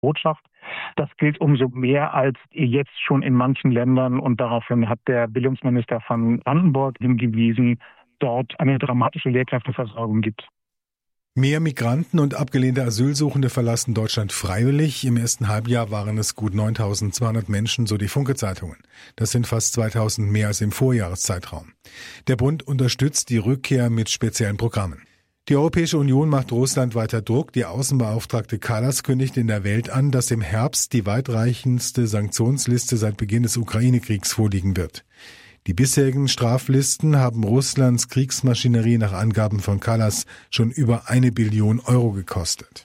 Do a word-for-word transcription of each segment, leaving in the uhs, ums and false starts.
Botschaft. Das gilt umso mehr als jetzt schon in manchen Ländern, und daraufhin hat der Bildungsminister von Brandenburg hingewiesen, dort eine dramatische Lehrkräfteversorgung gibt. Mehr Migranten und abgelehnte Asylsuchende verlassen Deutschland freiwillig. Im ersten Halbjahr waren es gut neuntausendzweihundert Menschen, so die Funke-Zeitungen. Das sind fast zweitausend mehr als im Vorjahreszeitraum. Der Bund unterstützt die Rückkehr mit speziellen Programmen. Die Europäische Union macht Russland weiter Druck. Die Außenbeauftragte Kallas kündigt in der Welt an, dass im Herbst die weitreichendste Sanktionsliste seit Beginn des Ukraine-Kriegs vorliegen wird. Die bisherigen Straflisten haben Russlands Kriegsmaschinerie nach Angaben von Kallas schon über eine Billion Euro gekostet.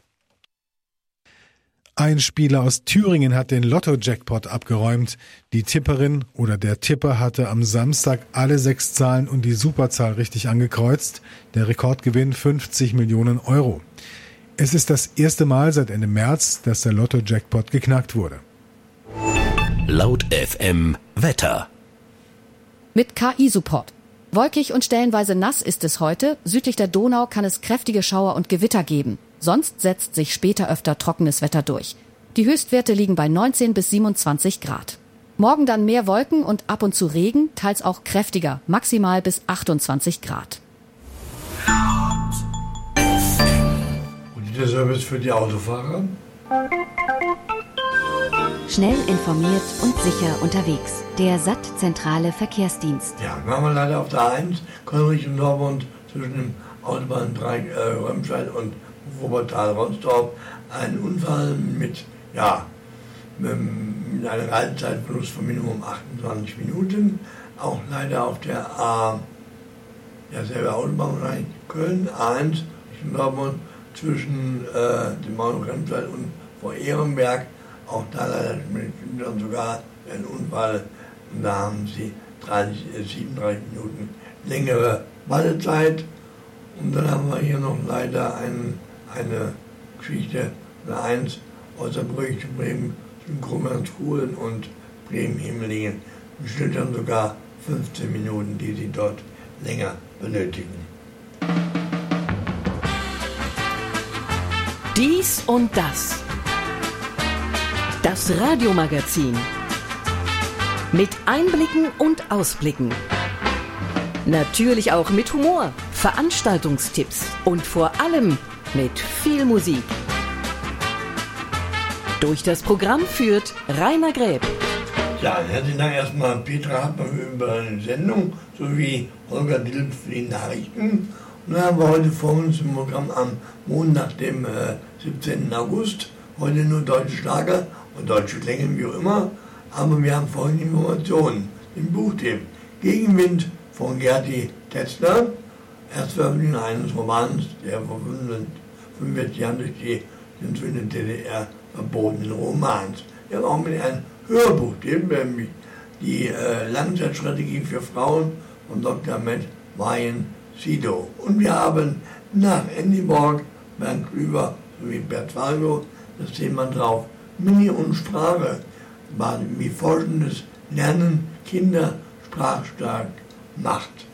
Ein Spieler aus Thüringen hat den Lotto-Jackpot abgeräumt. Die Tipperin oder der Tipper hatte am Samstag alle sechs Zahlen und die Superzahl richtig angekreuzt. Der Rekordgewinn fünfzig Millionen Euro. Es ist das erste Mal seit Ende März, dass der Lotto-Jackpot geknackt wurde. Laut F M Wetter. Mit K I-Support. Wolkig und stellenweise nass ist es heute. Südlich der Donau kann es kräftige Schauer und Gewitter geben. Sonst setzt sich später öfter trockenes Wetter durch. Die Höchstwerte liegen bei neunzehn bis siebenundzwanzig Grad. Morgen dann mehr Wolken und ab und zu Regen, teils auch kräftiger, maximal bis achtundzwanzig Grad. Und der Service für die Autofahrer? Schnell informiert und sicher unterwegs. Der S A T Zentrale Verkehrsdienst. Ja, wir haben leider auf der A eins, Köln und Dortmund, zwischen dem Autobahndreieck äh, Römscheid und Wuppertal-Ronsdorf einen Unfall mit, ja, mit, mit einer Reisezeitverlust von Minimum achtundzwanzig Minuten. Auch leider auf der A, ja, selber Autobahn, Köln, A eins, Richtung Dortmund, zwischen äh, dem Bahnhof Remscheid und vor Ehrenberg. Auch da leider dann sogar ein Unfall. Und da haben sie dreißig, siebenunddreißig Minuten längere Wartezeit. Und dann haben wir hier noch leider ein, eine Geschichte, eine eins aus der Brücke zu Bremen, zwischen Krummernshausen und Bremen-Himmelingen. Im Schnitt dann sogar fünfzehn Minuten, die sie dort länger benötigen. Dies und das. Das Radiomagazin. Mit Einblicken und Ausblicken. Natürlich auch mit Humor, Veranstaltungstipps und vor allem mit viel Musik. Durch das Programm führt Rainer Gräb. Ja, herzlichen Dank erstmal Petra Hartmann über eine Sendung, sowie Holger Dill für die Nachrichten. Und dann haben wir heute vor uns im Programm am Montag, dem äh, siebzehnten August. Heute nur deutsche Schlager und deutsche Klänge, wie auch immer. Aber wir haben folgende Informationen. Den Buchtipp Gegenwind von Gerti Tetzler. Erstveröffentlichung eines Romans, der vor fünfundvierzig Jahren durch die inzwischen in der D D R verbotenen Romans. Wir haben auch mit einem Hörbuchtipp, nämlich die äh, Langzeitstrategie für Frauen von Doktor Matt Ryan Sido. Und wir haben nach Andy Borg, Bernd Klüver sowie Bert Fargo das Thema drauf. Mini und Sprache, wie forschendes Lernen Kinder sprachstark macht.